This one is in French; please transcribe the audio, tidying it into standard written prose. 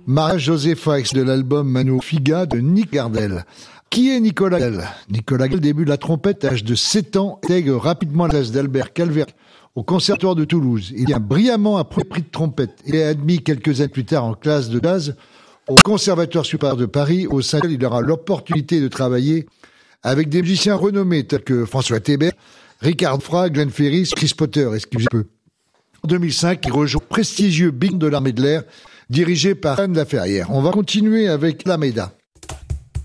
Maria Josepha, ex de l'album Mano Figa de Nick Gardel. Qui est Nicolas Gardel? Nicolas Gardel débute la trompette à l'âge de 7 ans, intègre rapidement la classe d'Albert Calvert au Conservatoire de Toulouse. Il vient brillamment un premier prix de trompette et est admis quelques années plus tard en classe de jazz au Conservatoire supérieur de Paris, au sein duquel il aura l'opportunité de travailler avec des musiciens renommés tels que François Thébert, Richard Fra, Glenn Ferris, Chris Potter, excusez peu. En 2005, il rejoint le prestigieux Big Band de l'Armée de l'Air, dirigé par Anne Laferrière. On va continuer avec l'Alameda.